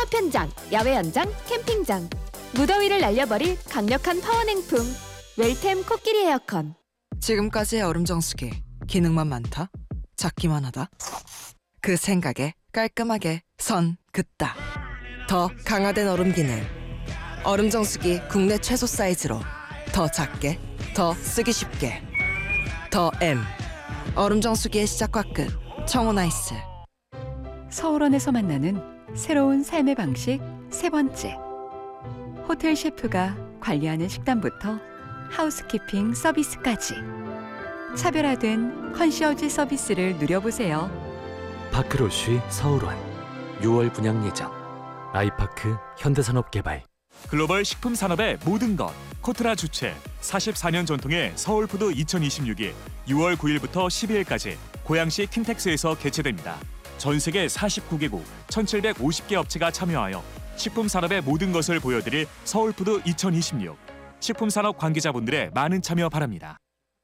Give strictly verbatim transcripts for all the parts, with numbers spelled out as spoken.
상업 현장, 야외 현장, 캠핑장. 무더위를 날려버릴 강력한 파워냉풍. 웰템 코끼리 에어컨. 지금까지의 얼음 정수기 기능만 많다? 작기만 하다? 그 생각에 깔끔하게 선 긋다. 더 강화된 얼음 기능. 얼음 정수기 국내 최소 사이즈로 더 작게, 더 쓰기 쉽게. 더 M. 얼음 정수기의 시작과 끝. 청호나이스. 서울원에서 만나는 새로운 삶의 방식 세 번째. 호텔 셰프가 관리하는 식단부터 하우스키핑 서비스까지 차별화된 컨시어지 서비스를 누려보세요. 파크로쉬 서울원 유월 분양 예정. 아이파크 현대산업개발. 글로벌 식품 산업의 모든 것. 코트라 주최 사십사 년 전통의 서울푸드 이천이십육이 유월 구일부터 십이일까지 고양시 킨텍스에서 개최됩니다. 전 세계 사십구 개국 천칠백오십 개 업체가 참여하여 식품 산업의 모든 것을 보여드릴 서울푸드 이천이십육. 식품 산업 관계자분들의 많은 참여 바랍니다.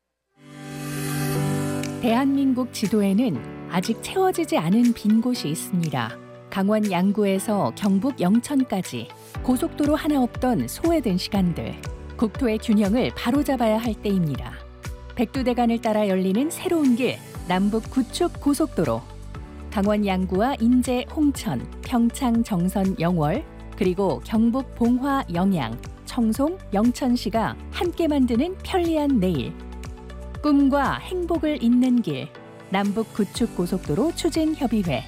대한민국 지도에는 아직 채워지지 않은 빈 곳이 있습니다. 강원 양구에서 경북 영천까지 고속도로 하나 없던 소외된 시간들. 국토의 균형을 바로잡아야 할 때입니다. 백두대간을 따라 열리는 새로운 길, 남북 구축 고속도로. 강원 양구와 인제, 홍천, 평창, 정선, 영월, 그리고 경북 봉화, 영양, 청송, 영천시가 함께 만드는 편리한 내일. 꿈과 행복을 잇는 길, 남북 구축 고속도로 추진협의회.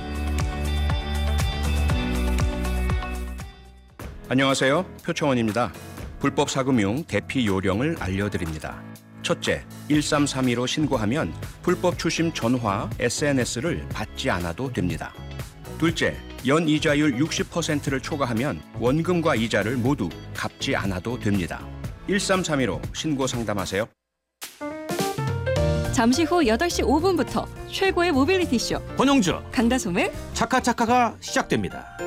안녕하세요. 표창원입니다. 불법 사금융 대피 요령을 알려드립니다. 첫째, 일삼삼이로 신고하면 불법 추심 전화, 에스엔에스를 받지 않아도 됩니다. 둘째, 연이자율 육십 퍼센트를 초과하면 원금과 이자를 모두 갚지 않아도 됩니다. 일삼삼이로 신고 상담하세요. 잠시 후 여덟 시 오 분부터 최고의 모빌리티 쇼 권영주, 강다솜의 차카차카가 시작됩니다.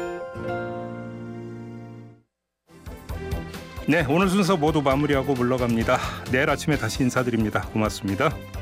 네, 오늘 순서 모두 마무리하고 물러갑니다. 내일 아침에 다시 인사드립니다. 고맙습니다.